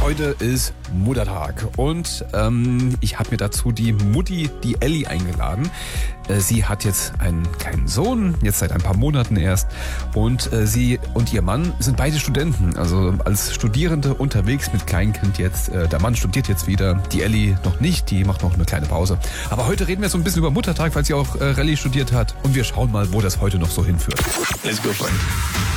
Heute ist Muttertag und ich habe mir dazu die Mutti, die Elli, eingeladen. Sie hat jetzt einen kleinen Sohn, jetzt seit ein paar Monaten erst, und sie und ihr Mann sind beide Studenten, also als Studierende unterwegs mit Kleinkind jetzt. Der Mann studiert jetzt wieder, die Elli noch nicht, die macht noch eine kleine Pause. Aber heute reden wir so ein bisschen über Muttertag, weil sie auch Rallye studiert hat, und wir schauen mal, wo das heute noch so hinführt. Let's go, Freund.